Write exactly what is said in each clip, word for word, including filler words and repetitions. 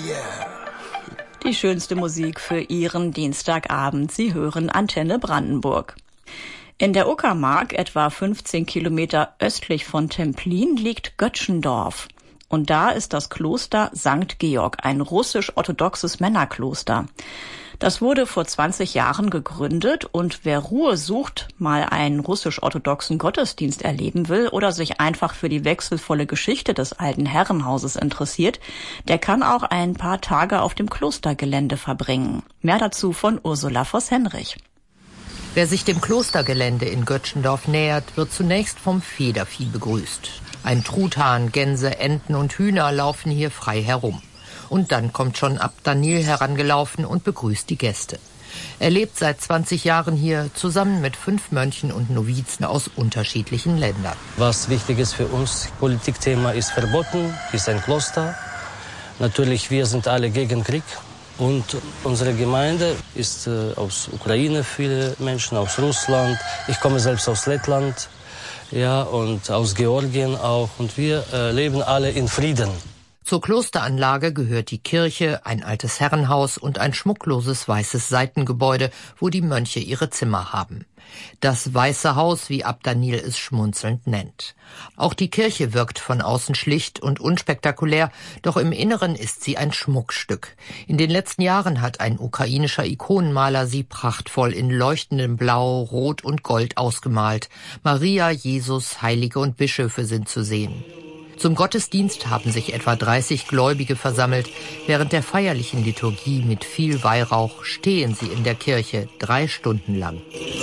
Die schönste Musik für Ihren Dienstagabend. Sie hören Antenne Brandenburg. In der Uckermark, etwa fünfzehn Kilometer östlich von Templin, liegt Göttschendorf. Und da ist das Kloster Sankt Georg, ein russisch-orthodoxes Männerkloster. Das wurde vor zwanzig Jahren gegründet und wer Ruhe sucht, mal einen russisch-orthodoxen Gottesdienst erleben will oder sich einfach für die wechselvolle Geschichte des alten Herrenhauses interessiert, der kann auch ein paar Tage auf dem Klostergelände verbringen. Mehr dazu von Ursula Voss-Henrich. Wer sich dem Klostergelände in Göttschendorf nähert, wird zunächst vom Federvieh begrüßt. Ein Truthahn, Gänse, Enten und Hühner laufen hier frei herum. Und dann kommt schon Abt Daniel herangelaufen und begrüßt die Gäste. Er lebt seit zwanzig Jahren hier, zusammen mit fünf Mönchen und Novizen aus unterschiedlichen Ländern. Was wichtig ist für uns, Politikthema ist verboten, ist ein Kloster. Natürlich, wir sind alle gegen Krieg. Und unsere Gemeinde ist äh, aus Ukraine, viele Menschen aus Russland. Ich komme selbst aus Lettland, ja, und aus Georgien auch. Und wir äh, leben alle in Frieden. Zur Klosteranlage gehört die Kirche, ein altes Herrenhaus und ein schmuckloses weißes Seitengebäude, wo die Mönche ihre Zimmer haben. Das Weiße Haus, wie Abt Daniel es schmunzelnd nennt. Auch die Kirche wirkt von außen schlicht und unspektakulär, doch im Inneren ist sie ein Schmuckstück. In den letzten Jahren hat ein ukrainischer Ikonenmaler sie prachtvoll in leuchtendem Blau, Rot und Gold ausgemalt. Maria, Jesus, Heilige und Bischöfe sind zu sehen. Zum Gottesdienst haben sich etwa dreißig Gläubige versammelt. Während der feierlichen Liturgie mit viel Weihrauch stehen sie in der Kirche drei Stunden lang.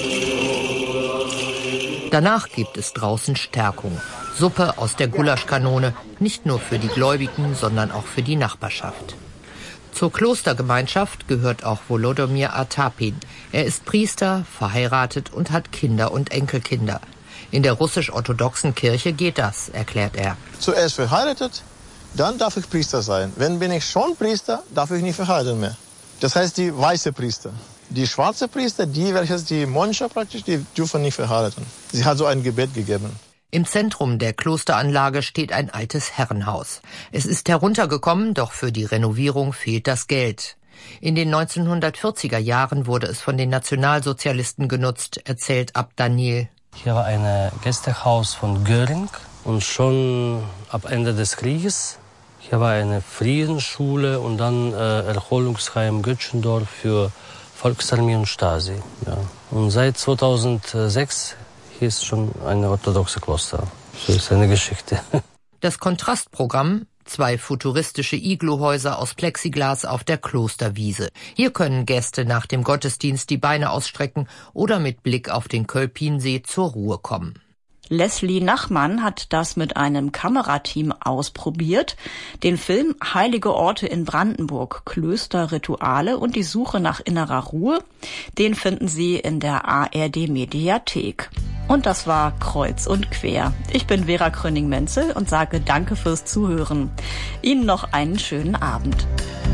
Danach gibt es draußen Stärkung. Suppe aus der Gulaschkanone, nicht nur für die Gläubigen, sondern auch für die Nachbarschaft. Zur Klostergemeinschaft gehört auch Volodymyr Atapin. Er ist Priester, verheiratet und hat Kinder und Enkelkinder. In der russisch-orthodoxen Kirche geht das, erklärt er. Zuerst verheiratet, dann darf ich Priester sein. Wenn bin ich schon Priester, darf ich nicht verheiraten mehr. Das heißt die weiße Priester. Die schwarze Priester, die, welches die Mönche praktisch, die dürfen nicht verheiraten. Sie hat so ein Gebet gegeben. Im Zentrum der Klosteranlage steht ein altes Herrenhaus. Es ist heruntergekommen, doch für die Renovierung fehlt das Geld. In den neunzehnhundertvierziger Jahren wurde es von den Nationalsozialisten genutzt, erzählt Abt Daniel. Hier war ein Gästehaus von Göring und schon ab Ende des Krieges. Hier war eine Friedensschule und dann äh, Erholungsheim Göttschendorf für Volksarmee und Stasi. Ja. Und seit zweitausendsechs hier ist schon ein orthodoxes Kloster. So ist eine Geschichte. Das Kontrastprogramm: zwei futuristische Igluhäuser aus Plexiglas auf der Klosterwiese. Hier können Gäste nach dem Gottesdienst die Beine ausstrecken oder mit Blick auf den Kölpinsee zur Ruhe kommen. Leslie Nachmann hat das mit einem Kamerateam ausprobiert. Den Film Heilige Orte in Brandenburg, Klösterrituale und die Suche nach innerer Ruhe, den finden Sie in der A R D-Mediathek. Und das war Kreuz und Quer. Ich bin Vera Kröning-Menzel und sage Danke fürs Zuhören. Ihnen noch einen schönen Abend.